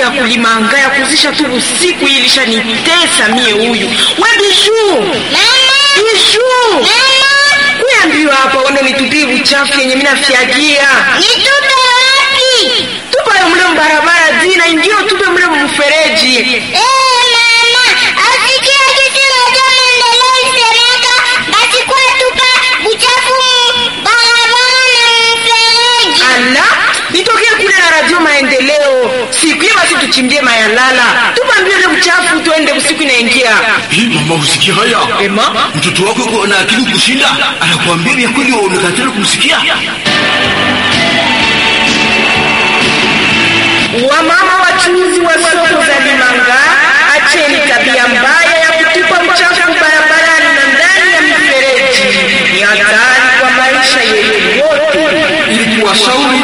ya kulimanga ya kuzisha tu usiku ilisha nitesa mie huyu. We Bijou. Mama. Bijou. Mama. Kuambiwa hapa wende nitupie uchafu yenye mimi nafiagia. Nitupe wapi? Tupa mle mbarabara zina indio tupe mle mfereji. Mama, asikia kitu moja maendeleo isemeka basi kwa tupa uchafu barabara na mfereji. Ala, nitokea kule na radio maendeleo. Siku hiyo basi tuchimbie mayalala. Tupa mbio ile uchafu tuende usiku inaingia. Hii mama usikia haya? Ema, mtoto wako yuko na akili kushinda, anakuambia vya kweli wewe unakatana kumsikia. Wamama wachuuzi wa soko za Limanga, acheni tabia mbaya ya kutupa uchafu barabarani na ndani ya mifereji. Ni hatari kwa maisha yetu yote. Ili kuwashauri